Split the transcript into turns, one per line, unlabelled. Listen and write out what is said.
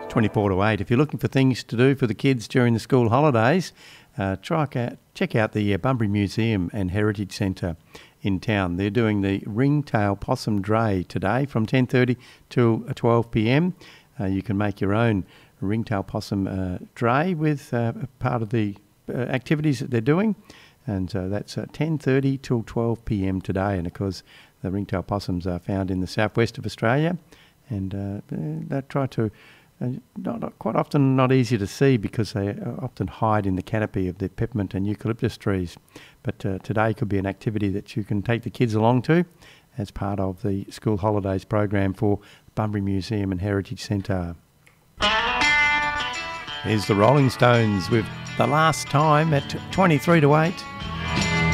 24 to 8. If you're looking for things to do for the kids during the school holidays, check out the Bunbury Museum and Heritage Centre in town. They're doing the Ringtail Possum Dray today from 10:30 till 12 p.m. You can make your own ringtail possum dray with part of the activities that they're doing, and that's 10:30 till 12 p.m. today. And of course, the ringtail possums are found in the southwest of Australia, and they try to not quite often not easy to see because they often hide in the canopy of the peppermint and eucalyptus trees. But today could be an activity that you can take the kids along to as part of the school holidays program for Bunbury Museum and Heritage Centre. Here's the Rolling Stones with The Last Time at 23 to 8.